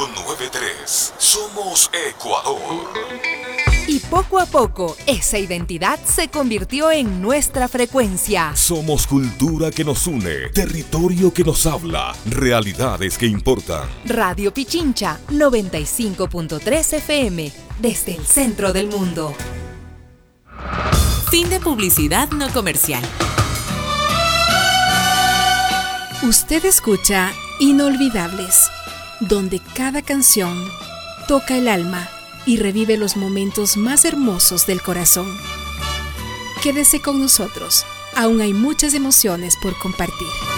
593. Somos Ecuador. Y poco a poco, esa identidad se convirtió en nuestra frecuencia. Somos cultura que nos une, territorio que nos habla, realidades que importan. Radio Pichincha, 95.3 FM, desde el centro del mundo. Fin de publicidad no comercial. Usted escucha Inolvidables, donde cada canción toca el alma y revive los momentos más hermosos del corazón. Quédese con nosotros, aún hay muchas emociones por compartir.